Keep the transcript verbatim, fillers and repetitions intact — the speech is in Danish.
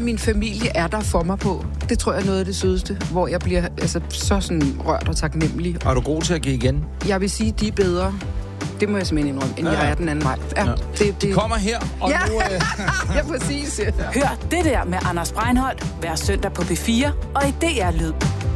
min familie er der for mig på. Det tror jeg er noget af det sødeste, hvor jeg bliver altså, så sådan rørt og taknemmelig. Er du god til at give igen? Jeg vil sige, de er bedre. Det må jeg simpelthen indrømme, end ja. jeg er den anden vej. Ja, ja. det, det... De kommer her, og ja. nu... Øh... ja, præcis. Ja. Hør det der med Anders Breinholt hver søndag på P fire og i D R Lyd.